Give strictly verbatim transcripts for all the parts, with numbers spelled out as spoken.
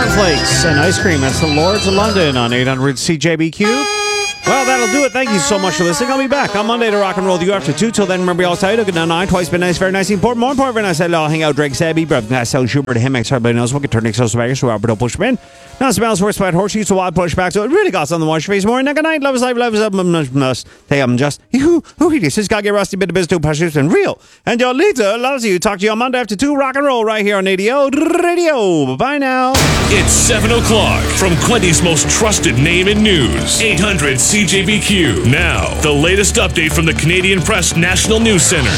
Cornflakes and ice cream. That's the Lords of London on eight hundred C J B Q. Well, that'll do it. Thank you so much for listening. I'll be back on Monday to rock and roll with you after two. Till then, remember, you all tell you, look at nine, twice been nice, very nice, important, more important, very nice. I'll hang out, Drake Sabby, Brother Pascal Schubert, him, X, everybody knows what can turn Nick Sosa back, so Alberto Pushman. Now, smells worse by horse, so wild pushback, so it really got on the wash face more. And good night, love is life, love is up, must take them just. Who, who, he just got to get rusty, bit of business, too, passionate and real. And your leader loves you. Talk to you on Monday after two, rock and roll, right here on A D O Radio. Bye now. It's seven o'clock from Quinty's most trusted name in news, eight hundred C J B Q. Now, the latest update from the Canadian Press National News Centre.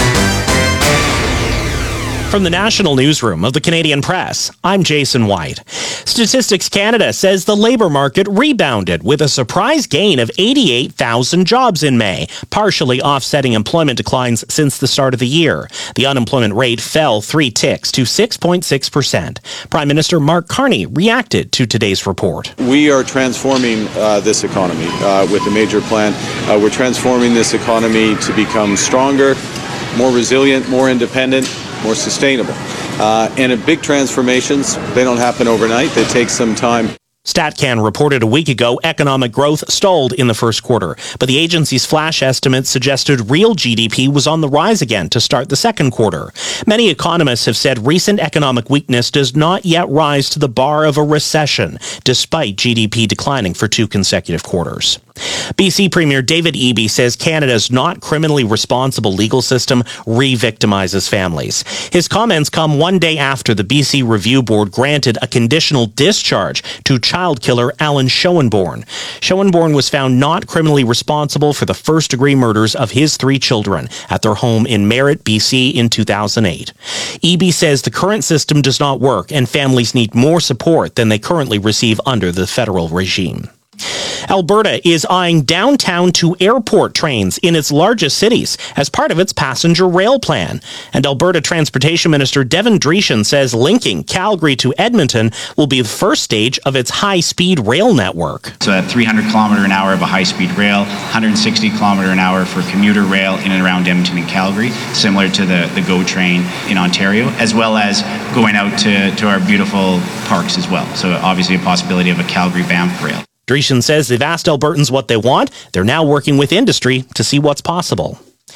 From the National Newsroom of the Canadian Press, I'm Jason White. Statistics Canada says the labour market rebounded with a surprise gain of eighty-eight thousand jobs in May, partially offsetting employment declines since the start of the year. The unemployment rate fell three ticks to six point six percent. Prime Minister Mark Carney reacted to today's report. We are transforming uh, this economy uh, with a major plan. Uh, we're transforming this economy to become stronger, more resilient, more independent, more sustainable. Uh, and in big transformations, they don't happen overnight. They take some time. StatCan reported a week ago economic growth stalled in the first quarter, but the agency's flash estimates suggested real G D P was on the rise again to start the second quarter. Many economists have said recent economic weakness does not yet rise to the bar of a recession, despite G D P declining for two consecutive quarters. B C Premier David Eby says Canada's not criminally responsible legal system re-victimizes families. His comments come one day after the B C Review Board granted a conditional discharge to child killer Alan Schoenborn. Schoenborn was found not criminally responsible for the first-degree murders of his three children at their home in Merritt, B C in two thousand eight. Eby says the current system does not work and families need more support than they currently receive under the federal regime. Alberta is eyeing downtown to airport trains in its largest cities as part of its passenger rail plan. And Alberta Transportation Minister Devin Dreeshen says linking Calgary to Edmonton will be the first stage of its high-speed rail network. So at three hundred kilometer an hour of a high-speed rail, one hundred sixty kilometer an hour for commuter rail in and around Edmonton and Calgary, similar to the, the GO train in Ontario, as well as going out to, to our beautiful parks as well. So obviously a possibility of a Calgary-Banff rail. Dreeshen says they've asked Albertans what they want. They're now working with industry to see what's possible.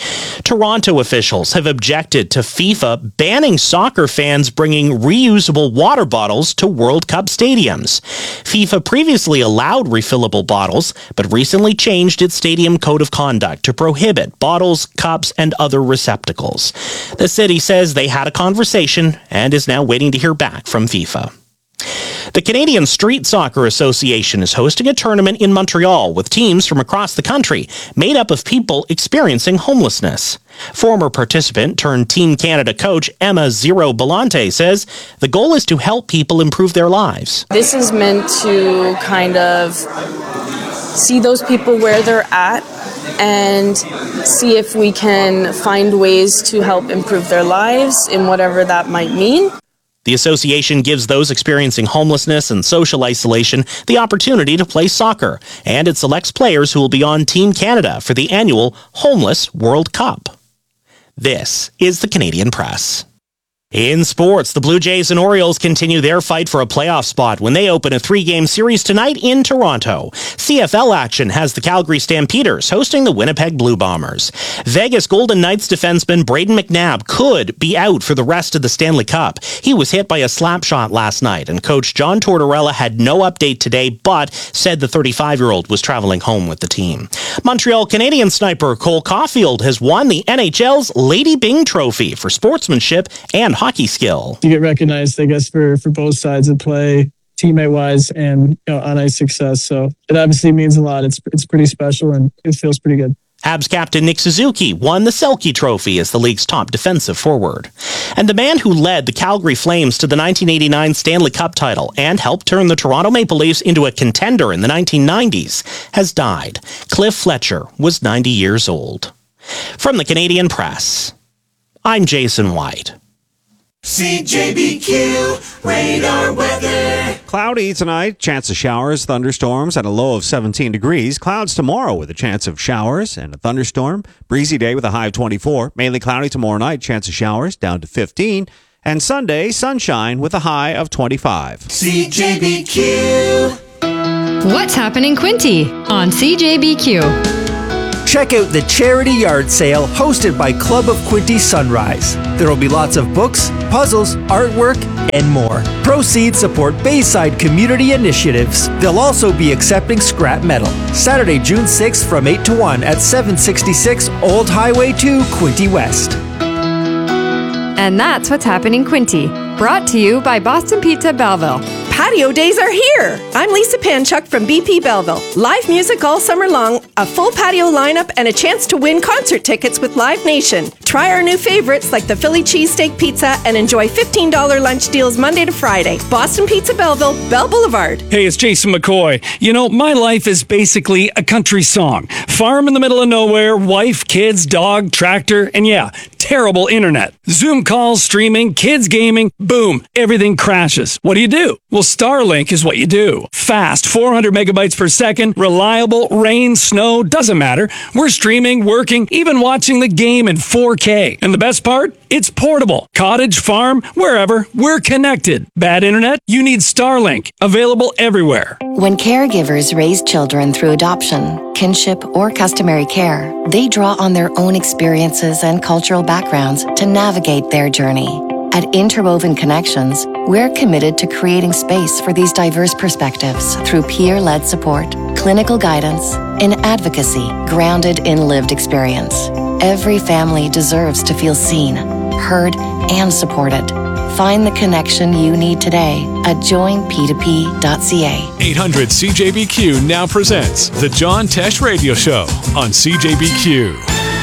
Toronto officials have objected to FIFA banning soccer fans bringing reusable water bottles to World Cup stadiums. FIFA previously allowed refillable bottles, but recently changed its stadium code of conduct to prohibit bottles, cups, and other receptacles. The city says they had a conversation and is now waiting to hear back from FIFA. The Canadian Street Soccer Association is hosting a tournament in Montreal with teams from across the country made up of people experiencing homelessness. Former participant turned Team Canada coach Emma Zero Belante says the goal is to help people improve their lives. This is meant to kind of see those people where they're at and see if we can find ways to help improve their lives in whatever that might mean. The association gives those experiencing homelessness and social isolation the opportunity to play soccer, and it selects players who will be on Team Canada for the annual Homeless World Cup. This is the Canadian Press. In sports, the Blue Jays and Orioles continue their fight for a playoff spot when they open a three-game series tonight in Toronto. C F L action has the Calgary Stampeders hosting the Winnipeg Blue Bombers. Vegas Golden Knights defenseman Braden McNabb could be out for the rest of the Stanley Cup. He was hit by a slap shot last night, and coach John Tortorella had no update today, but said the thirty-five-year-old was traveling home with the team. Montreal Canadian sniper Cole Caulfield has won the N H L's Lady Byng Trophy for sportsmanship and hockey skill. You get recognized, I guess, for, for both sides of play, teammate-wise and you know, on ice success. So it obviously means a lot. It's it's pretty special and it feels pretty good. Habs captain Nick Suzuki won the Selke Trophy as the league's top defensive forward. And the man who led the Calgary Flames to the nineteen eighty-nine Stanley Cup title and helped turn the Toronto Maple Leafs into a contender in the nineteen nineties has died. Cliff Fletcher was ninety years old. From the Canadian Press, I'm Jason White. C J B Q radar weather. Cloudy tonight, chance of showers, thunderstorms at a low of seventeen degrees. Clouds tomorrow with a chance of showers and a thunderstorm. Breezy day with a high of twenty-four. Mainly cloudy tomorrow night, chance of showers down to fifteen. And Sunday, sunshine with a high of twenty-five. C J B Q. What's happening, Quinty, on C J B Q? Check out the charity yard sale hosted by Club of Quinty Sunrise. There will be lots of books, puzzles, artwork, and more. Proceeds support Bayside community initiatives. They'll also be accepting scrap metal. Saturday, June sixth from eight to one at seven sixty-six Old Highway two, Quinty West. And that's what's happening, Quinty. Brought to you by Boston Pizza Belleville. Patio days are here! I'm Lisa Panchuk from B P Belleville. Live music all summer long, a full patio lineup, and a chance to win concert tickets with Live Nation. Try our new favorites like the Philly cheesesteak pizza and enjoy fifteen dollars lunch deals Monday to Friday. Boston Pizza Belleville, Bell Boulevard. Hey, it's Jason McCoy. You know, my life is basically a country song. Farm in the middle of nowhere, wife, kids, dog, tractor, and yeah, terrible internet. Zoom calls, streaming, kids gaming, boom, everything crashes. What do you do? Well, Starlink is what you do. Fast, four hundred megabytes per second, reliable, rain, snow, doesn't matter. We're streaming, working, even watching the game in four K. And the best part? It's portable. Cottage, farm, wherever, we're connected. Bad internet? You need Starlink. Available everywhere. When caregivers raise children through adoption, kinship, or customary care, they draw on their own experiences and cultural backgrounds to navigate their journey. At Interwoven Connections, we're committed to creating space for these diverse perspectives through peer-led support, clinical guidance, and advocacy grounded in lived experience. Every family deserves to feel seen, heard, and supported. Find the connection you need today at join p two p dot c a. eight hundred C J B Q now presents The John Tesh Radio Show on C J B Q.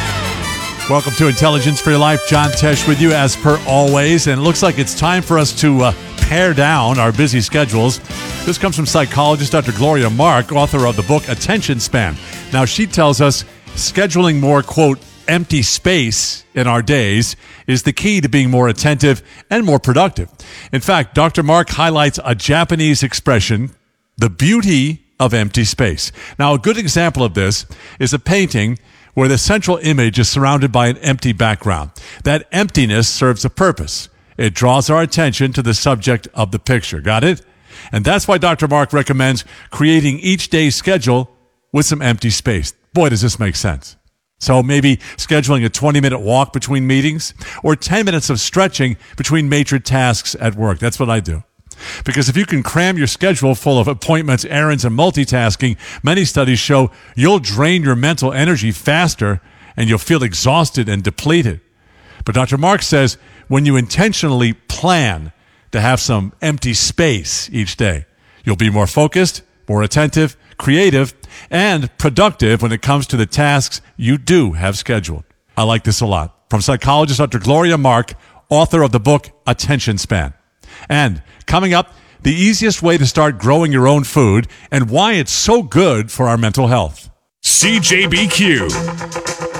Welcome to Intelligence for Your Life. John Tesh with you as per always. And it looks like it's time for us to uh, pare down our busy schedules. This comes from psychologist Doctor Gloria Mark, author of the book Attention Span. Now, she tells us scheduling more, quote, empty space in our days is the key to being more attentive and more productive. In fact, Doctor Mark highlights a Japanese expression, the beauty of empty space. Now, a good example of this is a painting where the central image is surrounded by an empty background. That emptiness serves a purpose. It draws our attention to the subject of the picture. Got it? And that's why Doctor Mark recommends creating each day's schedule with some empty space. Boy, does this make sense. So maybe scheduling a twenty-minute walk between meetings or ten minutes of stretching between major tasks at work. That's what I do. Because if you can cram your schedule full of appointments, errands, and multitasking, many studies show you'll drain your mental energy faster and you'll feel exhausted and depleted. But Doctor Mark says when you intentionally plan to have some empty space each day, you'll be more focused, more attentive, creative, and productive when it comes to the tasks you do have scheduled. I like this a lot. From psychologist Doctor Gloria Mark, author of the book Attention Span. And coming up, the easiest way to start growing your own food and why it's so good for our mental health. C J B Q.